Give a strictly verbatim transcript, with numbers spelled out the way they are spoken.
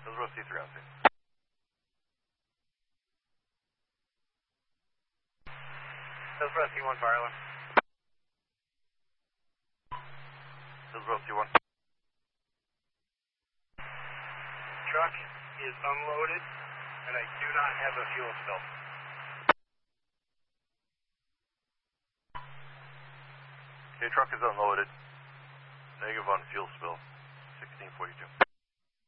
Hillsborough C three on scene. Hillsborough C one, fire alarm. Hillsborough C one. Truck is unloaded, and I do not have a fuel spill. Okay, truck is unloaded. Negative on fuel spill. sixteen forty-two.